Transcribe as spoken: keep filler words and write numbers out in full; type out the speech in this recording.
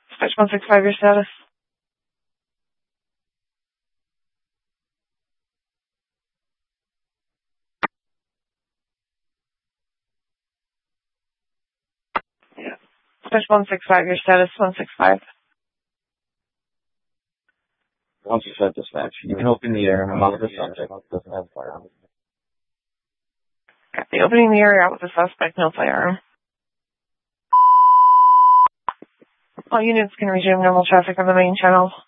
Dispatch one six five, your status. Yeah. Dispatch one six five, your status, one six five. Once you set dispatch, you can open the air and mount the subject. Doesn't have firearm. Copy. Opening the area out with the suspect, no firearm. All units can resume normal traffic on the main channel.